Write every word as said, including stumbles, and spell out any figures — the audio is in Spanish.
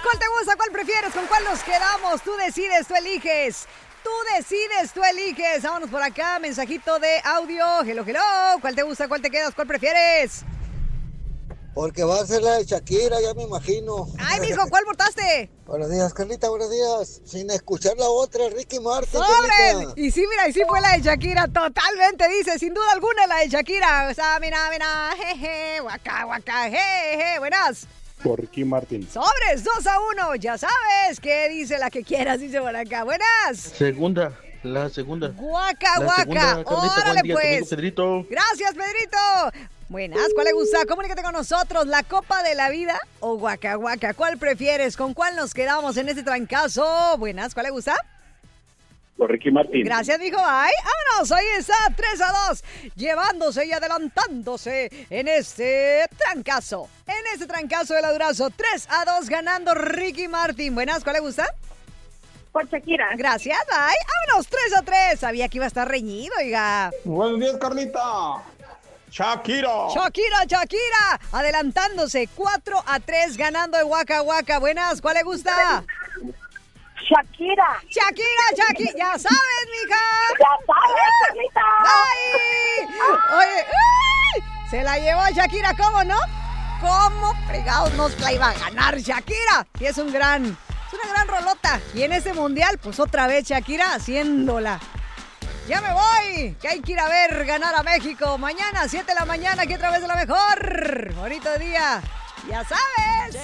¿Cuál te gusta? ¿Cuál prefieres? ¿Con cuál nos quedamos? Tú decides, tú eliges. Tú decides, tú eliges. Vámonos por acá, mensajito de audio. Hello, hello. ¿Cuál te gusta? ¿Cuál te quedas? ¿Cuál prefieres? Porque va a ser la de Shakira, ya me imagino. Ay, mijo, ¿cuál votaste? Buenos días, Carlita, buenos días. Sin escuchar la otra, Ricky Martin, ¡Sobren! Carlita. Y sí, mira, y sí fue la de Shakira, totalmente, dice, sin duda alguna la de Shakira. O sea, mira, mira, jeje, guaca, guaca, jeje, buenas. Por Ricky Martin. Sobres, dos a uno, ya sabes, ¿qué dice la que quieras? Dice por acá, buenas. Segunda, la segunda. Guaca, La guaca, segunda, Carlita, órale buen día, tu pues. amigo Pedrito. Gracias, Pedrito. Buenas, ¿cuál le gusta? Comunícate con nosotros, ¿la Copa de la Vida o guaca, guaca? ¿Cuál prefieres? ¿Con cuál nos quedamos en este trancazo? Buenas, ¿cuál le gusta? Por Ricky Martin. Gracias, mijo. Ay, vámonos. Ahí está, tres a dos. Llevándose y adelantándose en este trancazo. En este trancazo de la Durazo. tres a dos ganando Ricky Martin. Buenas, ¿cuál le gusta? Por Shakira. Gracias, bye. Vámonos, tres a tres. Sabía que iba a estar reñido, oiga. Buenos días, Carlita. Shakira. Shakira, Shakira. Adelantándose, cuatro a tres ganando el Waka Waka. Buenas, ¿cuál le gusta? Shakira. Shakira, Shakira. Ya sabes, mija. Ya sabes, Carlita. ¡Ay! Oye, ¡ay! Se la llevó Shakira, ¿cómo no? ¿Cómo fregados nos la iba a ganar Shakira? Y es un gran, es una gran rolota. Y en este mundial, pues otra vez Shakira haciéndola. Ya me voy, que hay que ir a ver ganar a México. Mañana, siete de la mañana, aquí a través de la mejor. Bonito día, ya sabes.